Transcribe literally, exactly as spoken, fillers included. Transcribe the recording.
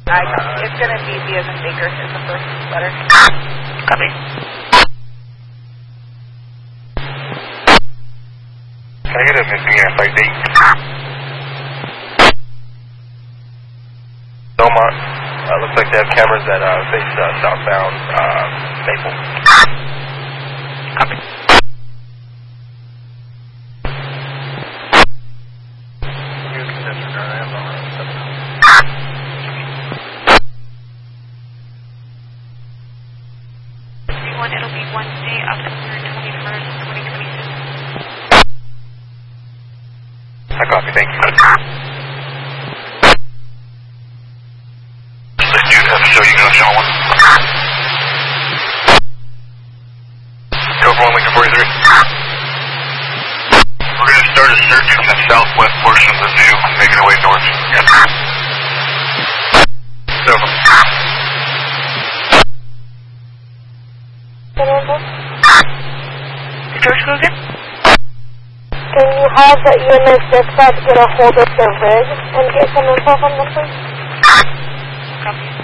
I copy. It's going to be B as in Baker is the first letter. Copy. Can I get a missing F I D? Belmont. Uh, looks like they have cameras that uh, face uh, southbound uh, Maple. Copy. It'll be Wednesday, October twenty-first, twenty twenty-six. I copy, thank you. You have to show you go, Sean one. Go for one, Lincoln forty-three. We're going to start a search from the southwest portion of the zoo, making our way north. Yep. Over. George, go again? Can you have the E M S dispatch get a hold of the rig and get some info from them, please? Copy.